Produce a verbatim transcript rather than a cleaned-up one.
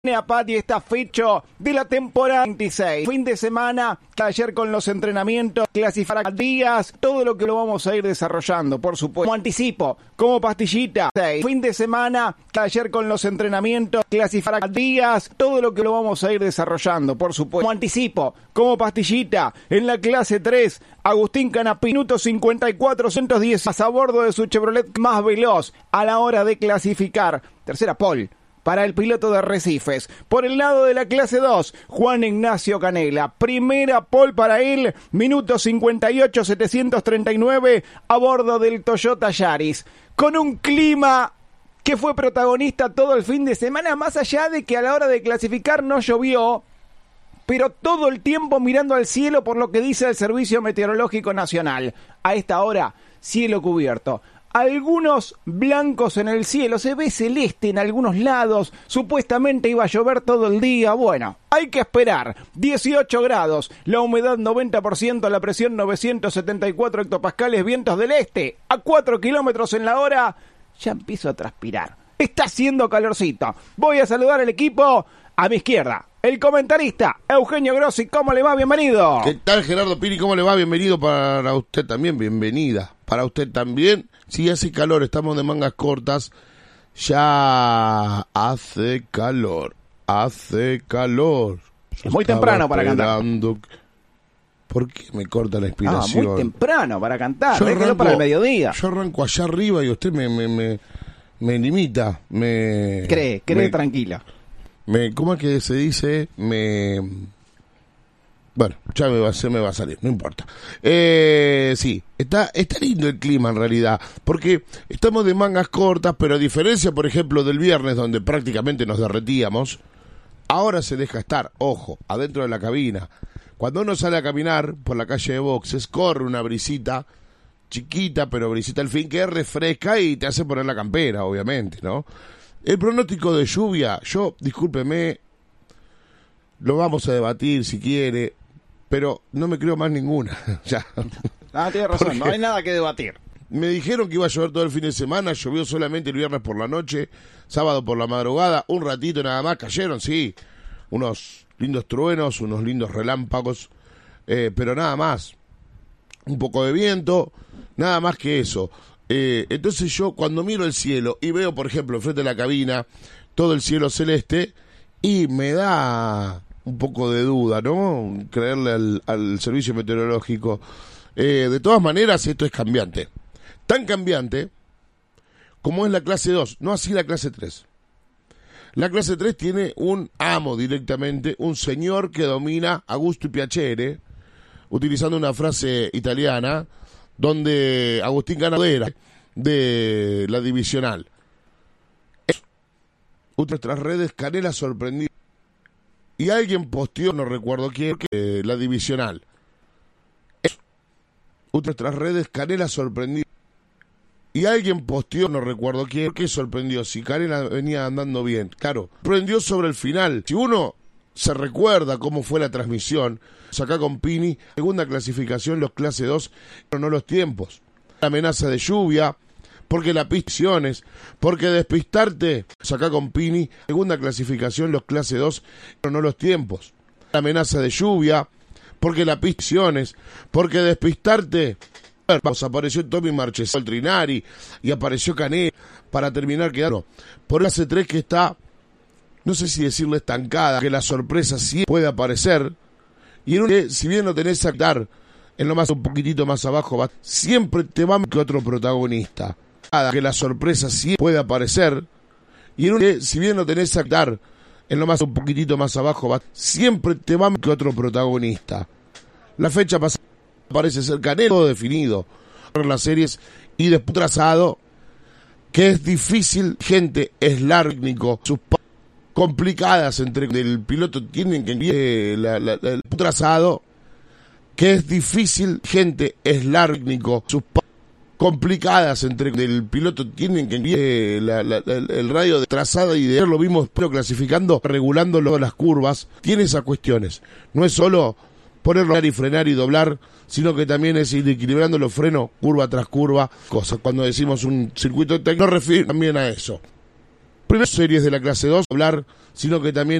A Pati está fecho de la temporada veintiséis. Fin de semana, ayer con los entrenamientos, clasificar a días, todo lo que lo vamos a ir desarrollando, por supuesto. Como anticipo, como pastillita. Fin de semana, ayer con los entrenamientos, clasificar a días, todo lo que lo vamos a ir desarrollando, por supuesto. Como anticipo, como pastillita, en la clase tres, Agustín Canapí, minuto cincuenta y cuatro, ciento diez, a bordo de su Chevrolet más veloz a la hora de clasificar. Tercera pole para el piloto de Arrecifes. Por el lado de la clase dos, Juan Ignacio Canela. Primera pole para él, minuto cincuenta y ocho, setecientos treinta y nueve, a bordo del Toyota Yaris. Con un clima que fue protagonista todo el fin de semana, más allá de que a la hora de clasificar no llovió, pero todo el tiempo mirando al cielo por lo que dice el Servicio Meteorológico Nacional. A esta hora, cielo cubierto. Algunos blancos en el cielo, se ve celeste en algunos lados, supuestamente iba a llover todo el día. Bueno, hay que esperar. dieciocho grados, la humedad noventa por ciento, la presión novecientos setenta y cuatro hectopascales, vientos del este a cuatro kilómetros en la hora. Ya empiezo a transpirar. Está haciendo calorcito. Voy a saludar al equipo. A mi izquierda, el comentarista Eugenio Grossi. ¿Cómo le va? Bienvenido. ¿Qué tal, Gerardo Pini? ¿Cómo le va? Bienvenido para usted también. Bienvenida. Para usted también. Sí, hace calor, estamos de mangas cortas. Ya hace calor. Hace calor. Yo es muy temprano para cantar. ¿Por qué me corta la inspiración? Ah, muy temprano para cantar. Yo arranco, para el mediodía. Yo arranco allá arriba y usted me, me, me, me limita. Me, cree, cree me, tranquila. Me, ¿Cómo es que se dice? Me... Bueno, ya me va, se me va a salir, no importa. Eh, sí, está, está lindo el clima en realidad, porque estamos de mangas cortas, pero a diferencia, por ejemplo, del viernes, donde prácticamente nos derretíamos, ahora se deja estar, ojo, adentro de la cabina. Cuando uno sale a caminar por la calle de Boxes, corre una brisita, chiquita, pero brisita al fin, que refresca y te hace poner la campera, obviamente, ¿no? El pronóstico de lluvia, yo, discúlpeme, lo vamos a debatir si quiere, pero no me creo más ninguna. Ya. Ah, tiene razón, porque no hay nada que debatir. Me dijeron que iba a llover todo el fin de semana, llovió solamente el viernes por la noche, sábado por la madrugada, un ratito nada más, cayeron, sí, unos lindos truenos, unos lindos relámpagos, eh, pero nada más, un poco de viento, nada más que eso. Eh, entonces yo cuando miro el cielo y veo, por ejemplo, enfrente de la cabina, todo el cielo celeste, y me da un poco de duda, ¿no? Creerle al, al servicio meteorológico. Eh, de todas maneras, esto es cambiante. Tan cambiante como es la clase dos, no así la clase tres. La clase tres tiene un amo directamente, un señor que domina a gusto y piacere, utilizando una frase italiana, donde Agustín Canapí de la divisional. Nuestras redes, Canela sorprendido. Y alguien posteó, no recuerdo quién, que, eh, la divisional. Nuestras redes, Canela sorprendido. Y alguien posteó, no recuerdo quién, que sorprendió, si Canela venía andando bien. Claro, sorprendió sobre el final. Si uno se recuerda cómo fue la transmisión, acá con Pini, segunda clasificación, los clase dos, pero no los tiempos. La amenaza de lluvia, porque la pisiones, porque despistarte, acá con Pini, segunda clasificación, los clase dos, pero no los tiempos. La amenaza de lluvia, porque la pisiones, porque despistarte, pues apareció Tommy Marchesol Trinari y apareció Canela para terminar quedando por clase tres que está, no sé si decirle estancada, que la sorpresa sí puede aparecer, y en un que si bien no tenés que dar en lo más un poquitito más abajo, va, siempre te va que otro protagonista. Que la sorpresa sí puede aparecer, y en un que si bien no tenés que dar en lo más un poquitito más abajo, va, siempre te va que otro protagonista. La fecha pasada parece ser Canelo todo definido por las series y después trazado, que es difícil, gente, es largo, sus complicadas entre el piloto tienen que eh, la, la, la, el trazado, que es difícil, gente, es largo, sus complicadas entre el piloto tienen que eh, la, la, la, el radio de trazada y de lo vimos pero clasificando, regulando las curvas, tiene esas cuestiones. No es solo ponerlo y frenar y doblar, sino que también es ir equilibrando los frenos curva tras curva, cosas. Cuando decimos un circuito técnico, nos refiere también a eso. primeras series de la clase dos, hablar, sino que también